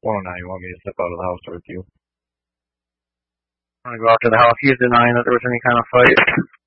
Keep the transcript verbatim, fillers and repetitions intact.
one oh nine, you want me to step out of the house with you? I'm gonna go out to the house. He's denying that there was any kind of fight.